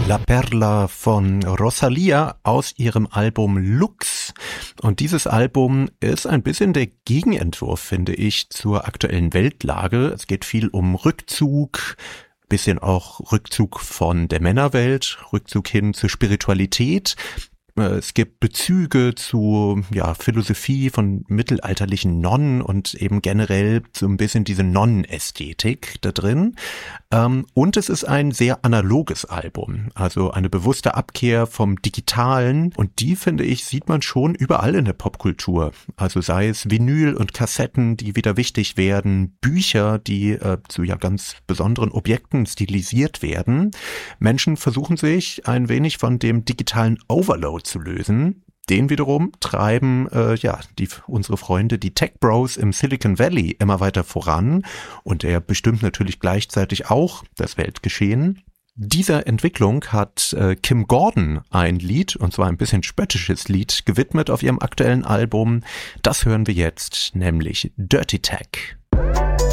La Perla von Rosalía aus ihrem Album Lux. Und dieses Album ist ein bisschen der Gegenentwurf, finde ich, zur aktuellen Weltlage. Es geht viel um Rückzug, bisschen auch Rückzug von der Männerwelt, Rückzug hin zur Spiritualität. Es gibt Bezüge zu Philosophie von mittelalterlichen Nonnen und eben generell so ein bisschen diese Nonnenästhetik da drin. Und es ist ein sehr analoges Album, also eine bewusste Abkehr vom Digitalen. Und die, finde ich, sieht man schon überall in der Popkultur. Also sei es Vinyl und Kassetten, die wieder wichtig werden, Bücher, die zu ganz besonderen Objekten stilisiert werden. Menschen versuchen sich ein wenig von dem digitalen Overload zu lösen. Den wiederum treiben unsere Freunde, die Tech Bros im Silicon Valley, immer weiter voran, und er bestimmt natürlich gleichzeitig auch das Weltgeschehen. Dieser Entwicklung hat Kim Gordon ein Lied, und zwar ein bisschen spöttisches Lied, gewidmet auf ihrem aktuellen Album. Das hören wir jetzt, nämlich Dirty Tech.